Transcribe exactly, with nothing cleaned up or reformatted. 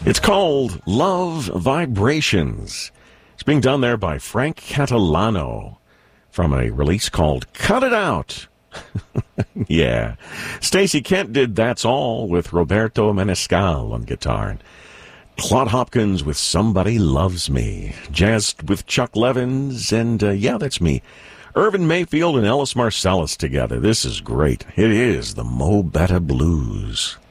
It's called Love Vibrations. It's being done there by Frank Catalano from a release called Cut It Out. Yeah. Stacey Kent did That's All with Roberto Menescal on guitar. And Claude Hopkins with Somebody Loves Me. Jazzed with Chuck Levins, and uh, yeah, that's me. Irvin Mayfield and Ellis Marsalis together. This is great. It is the Mo Better Blues.